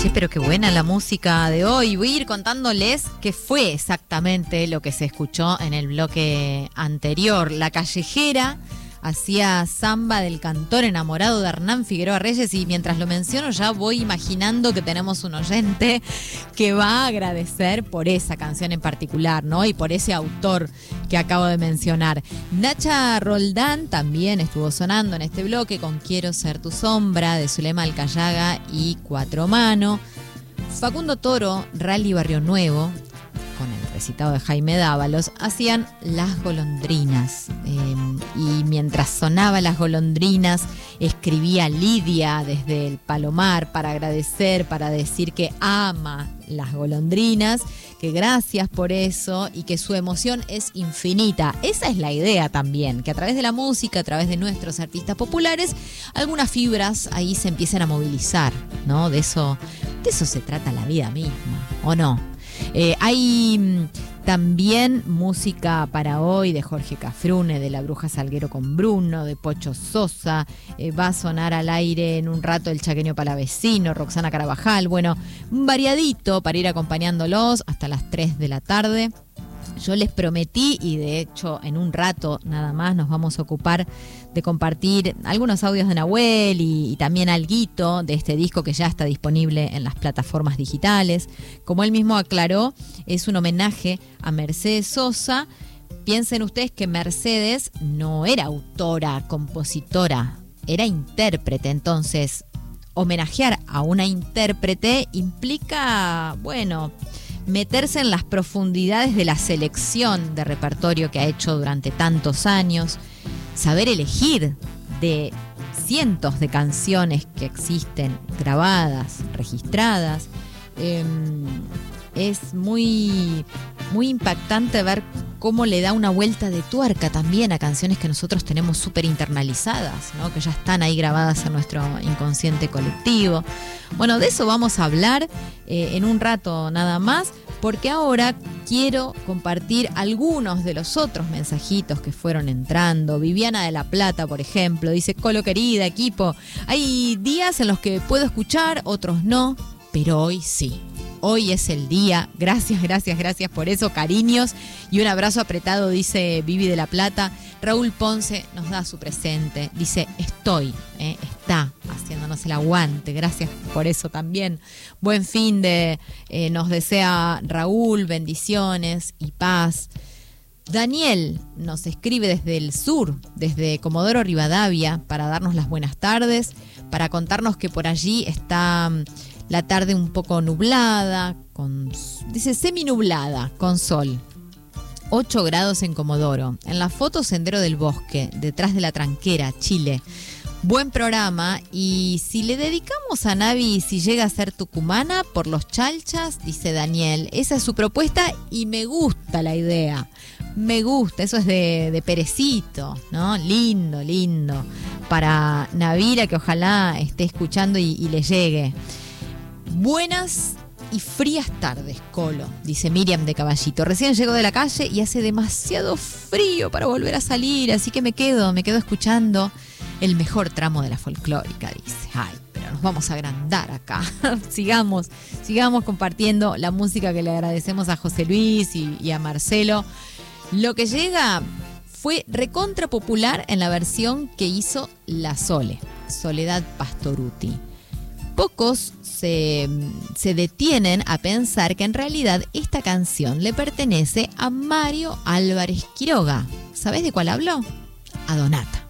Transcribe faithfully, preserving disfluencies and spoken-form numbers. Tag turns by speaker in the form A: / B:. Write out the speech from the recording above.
A: Sí, pero qué buena la música de hoy. Voy a ir contándoles qué fue exactamente lo que se escuchó en el bloque anterior. La Callejera hacía samba del cantor enamorado de Hernán Figueroa Reyes, y mientras lo menciono ya voy imaginando que tenemos un oyente que va a agradecer por esa canción en particular, ¿no? Y por ese autor que acabo de mencionar. Nacha Roldán también estuvo sonando en este bloque con Quiero ser tu sombra, de Zulema Alcayaga y Cuatro Mano. Facundo Toro, Rally Barrio Nuevo, con el recitado de Jaime Dávalos, hacían Las Golondrinas. Eh, y mientras sonaba Las Golondrinas, escribía Lidia desde el Palomar para agradecer, para decir que ama las golondrinas, que gracias por eso y que su emoción es infinita. Esa es la idea también, que a través de la música, a través de nuestros artistas populares, algunas fibras ahí se empiecen a movilizar, ¿no? De eso, de eso se trata la vida misma, ¿o no? Eh, hay también música para hoy de Jorge Cafrune, de La Bruja Salguero con Bruno, de Pocho Sosa. Eh, va a sonar al aire en un rato El Chaqueño Palavecino, Roxana Carabajal. Bueno, un variadito para ir acompañándolos hasta las tres de la tarde. Yo les prometí, y de hecho en un rato nada más nos vamos a ocupar de compartir algunos audios de Nahuel y, y también alguito de este disco que ya está disponible en las plataformas digitales. Como él mismo aclaró, es un homenaje a Mercedes Sosa. Piensen ustedes que Mercedes no era autora, compositora, era intérprete. Entonces, homenajear a una intérprete implica, bueno, meterse en las profundidades de la selección de repertorio que ha hecho durante tantos años, saber elegir de cientos de canciones que existen grabadas, registradas. Eh, es muy, muy impactante ver cómo le da una vuelta de tuerca también a canciones que nosotros tenemos súper internalizadas, ¿no? Que ya están ahí grabadas en nuestro inconsciente colectivo. Bueno, de eso vamos a hablar eh, en un rato nada más, porque ahora quiero compartir algunos de los otros mensajitos que fueron entrando. Viviana de la Plata, por ejemplo, dice: Colo querida, equipo, hay días en los que puedo escuchar, otros no, pero hoy sí. Hoy es el día. Gracias, gracias, gracias por eso. Cariños y un abrazo apretado, dice Vivi de la Plata. Raúl Ponce nos da su presente. Dice: estoy, eh, está haciéndonos el aguante. Gracias por eso también. Buen fin de eh, nos desea Raúl. Bendiciones y paz. Daniel nos escribe desde el sur, desde Comodoro Rivadavia, para darnos las buenas tardes, para contarnos que por allí está la tarde un poco nublada, con, dice semi-nublada, con sol. ocho grados en Comodoro. En la foto, Sendero del Bosque, detrás de la Tranquera, Chile. Buen programa. Y si le dedicamos a Navi, si llega a ser tucumana, por los chalchas, dice Daniel. Esa es su propuesta y me gusta la idea. Me gusta, eso es de, de Perecito, ¿no? Lindo, lindo. Para Navira, que ojalá esté escuchando y, y le llegue. Buenas y frías tardes, Colo, dice Miriam de Caballito. Recién llego de la calle y hace demasiado frío para volver a salir, así que me quedo, me quedo escuchando el mejor tramo de la folclórica, dice. Ay, pero nos vamos a agrandar acá. sigamos, sigamos compartiendo la música que le agradecemos a José Luis y, y a Marcelo. Lo que llega fue recontra popular en la versión que hizo La Sole, Soledad Pastoruti. Pocos se, se detienen a pensar que en realidad esta canción le pertenece a Mario Álvarez Quiroga. ¿Sabés de cuál hablo? A Donata.